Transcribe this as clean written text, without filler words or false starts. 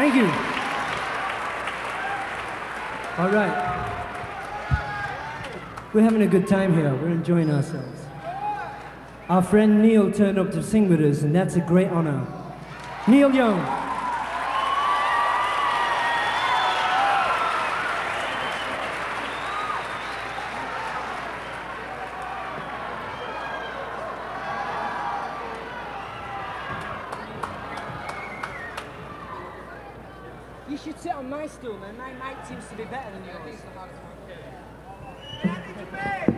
Thank you. All right. We're having a good time here. We're enjoying ourselves. Our friend Neil turned up to sing with us, and that's a great honor. Neil Young. You should sit on my stool, man. My mic seems to be better than yours.